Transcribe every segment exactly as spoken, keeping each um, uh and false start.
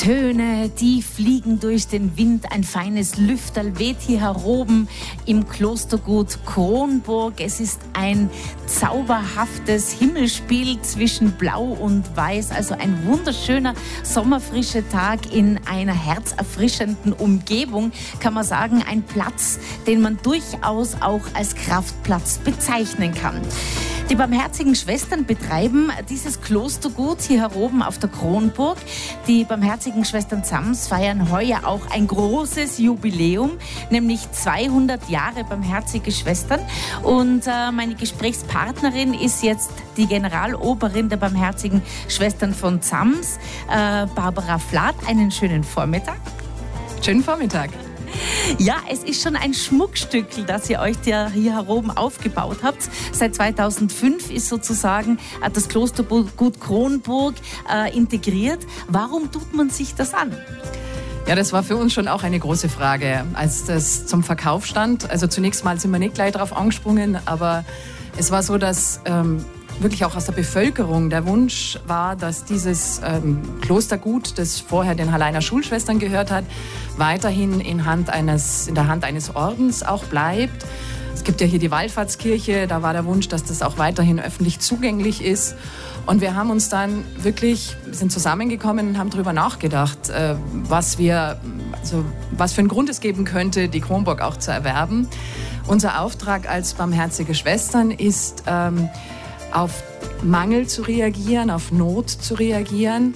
Töne, die fliegen durch den Wind, ein feines Lüfterl weht hier heroben im Klostergut Kronburg. Es ist ein zauberhaftes Himmelspiel zwischen Blau und Weiß, also ein wunderschöner sommerfrischer Tag in einer herzerfrischenden Umgebung, kann man sagen, ein Platz, den man durchaus auch als Kraftplatz bezeichnen kann. Die Barmherzigen Schwestern betreiben dieses Klostergut hier heroben auf der Kronburg. Die Barmherzigen Schwestern Sams feiern heuer auch ein großes Jubiläum, nämlich zweihundert Jahre Barmherzige Schwestern. Und äh, meine Gesprächspartnerin ist jetzt die Generaloberin der Barmherzigen Schwestern von Sams, äh, Barbara Flath. Einen schönen Vormittag. Schönen Vormittag. Ja, es ist schon ein Schmuckstück, das ihr euch hier heroben aufgebaut habt. Seit zweitausendfünf ist sozusagen das Klostergut Kronburg äh, integriert. Warum tut man sich das an? Ja, das war für uns schon auch eine große Frage, als das zum Verkauf stand. Also zunächst mal sind wir nicht gleich drauf angesprungen, aber es war so, dass ähm, wirklich auch aus der Bevölkerung der Wunsch war, dass dieses ähm, Klostergut, das vorher den Halleiner Schulschwestern gehört hat, weiterhin in, Hand eines, in der Hand eines Ordens auch bleibt. Es gibt ja hier die Wallfahrtskirche, da war der Wunsch, dass das auch weiterhin öffentlich zugänglich ist. Und wir haben uns dann wirklich, sind zusammengekommen und haben darüber nachgedacht, äh, was wir, also was für einen Grund es geben könnte, die Kronburg auch zu erwerben. Unser Auftrag als Barmherzige Schwestern ist, ähm, auf Mangel zu reagieren, auf Not zu reagieren.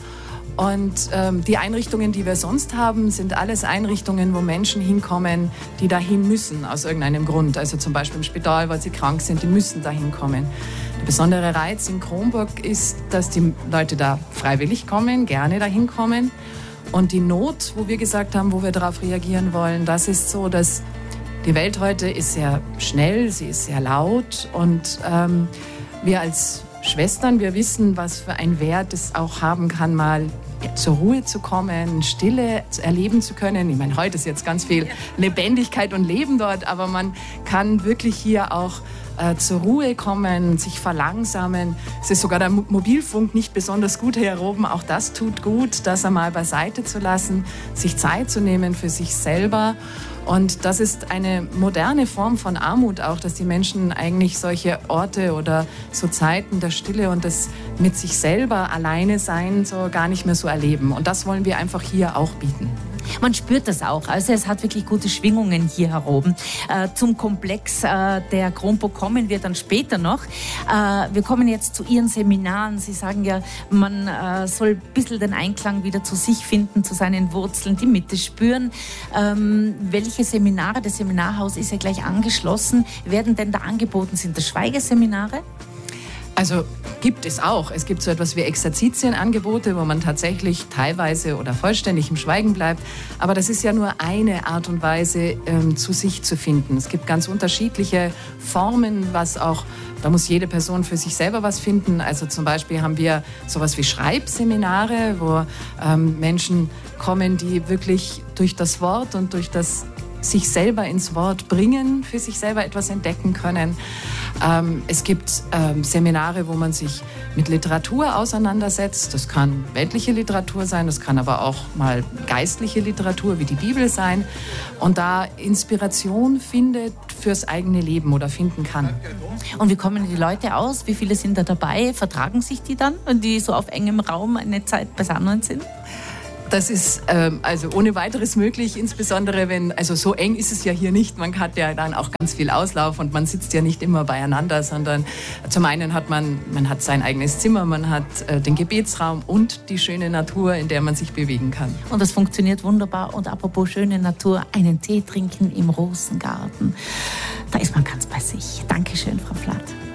Und ähm, die Einrichtungen, die wir sonst haben, sind alles Einrichtungen, wo Menschen hinkommen, die dahin müssen, aus irgendeinem Grund. Also zum Beispiel im Spital, weil sie krank sind, die müssen dahin kommen. Der besondere Reiz in Kronburg ist, dass die Leute da freiwillig kommen, gerne dahin kommen. Und die Not, wo wir gesagt haben, wo wir darauf reagieren wollen, das ist so, dass die Welt heute ist sehr schnell, sie ist sehr laut und ähm, wir als Schwestern, wir wissen, was für einen Wert es auch haben kann, mal zur Ruhe zu kommen, Stille erleben zu können. Ich meine, heute ist jetzt ganz viel Lebendigkeit und Leben dort, aber man kann wirklich hier auch äh, zur Ruhe kommen, sich verlangsamen. Es ist sogar der Mobilfunk nicht besonders gut hier oben. Auch das tut gut, das einmal beiseite zu lassen, sich Zeit zu nehmen für sich selber. Und das ist eine moderne Form von Armut auch, dass die Menschen eigentlich solche Orte oder so Zeiten der Stille und des mit sich selber alleine sein so gar nicht mehr so erleben. Und das wollen wir einfach hier auch bieten. Man spürt das auch. Also es hat wirklich gute Schwingungen hier heroben. Äh, zum Komplex äh, der Kronburg kommen wir dann später noch. Äh, wir kommen jetzt zu Ihren Seminaren. Sie sagen ja, man äh, soll ein bisschen den Einklang wieder zu sich finden, zu seinen Wurzeln, die Mitte spüren. Ähm, welche Seminare? Das Seminarhaus ist ja gleich angeschlossen. Werden denn da angeboten? Sind das Schweigeseminare? Also gibt es auch. Es gibt so etwas wie Exerzitienangebote, wo man tatsächlich teilweise oder vollständig im Schweigen bleibt. Aber das ist ja nur eine Art und Weise, ähm, zu sich zu finden. Es gibt ganz unterschiedliche Formen, was auch, da muss jede Person für sich selber was finden. Also zum Beispiel haben wir sowas wie Schreibseminare, wo ähm, Menschen kommen, die wirklich durch das Wort und durch das sich selber ins Wort bringen, für sich selber etwas entdecken können. Ähm, es gibt ähm, Seminare, wo man sich mit Literatur auseinandersetzt. Das kann weltliche Literatur sein, das kann aber auch mal geistliche Literatur wie die Bibel sein und da Inspiration findet fürs eigene Leben oder finden kann. Und wie kommen die Leute aus? Wie viele sind da dabei? Vertragen sich die dann, wenn die so auf engem Raum eine Zeit beisammen sind? Das ist ähm, also ohne weiteres möglich, insbesondere wenn, also so eng ist es ja hier nicht, man hat ja dann auch ganz viel Auslauf und man sitzt ja nicht immer beieinander, sondern zum einen hat man, man hat sein eigenes Zimmer, man hat äh, den Gebetsraum und die schöne Natur, in der man sich bewegen kann. Und das funktioniert wunderbar und apropos schöne Natur, einen Tee trinken im Rosengarten, da ist man ganz bei sich. Dankeschön, Frau Flath.